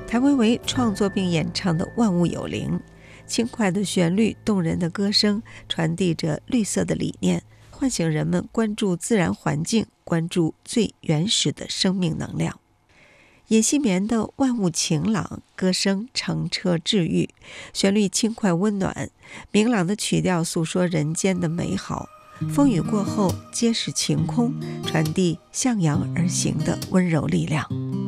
谭维维创作并演唱的《万物有灵》，轻快的旋律，动人的歌声，传递着绿色的理念，唤醒人们关注自然环境，关注最原始的生命能量。尹锡棉的《万物晴朗》，歌声澄澈治愈，旋律轻快温暖，明朗的曲调诉说人间的美好，风雨过后皆是晴空，传递向阳而行的温柔力量。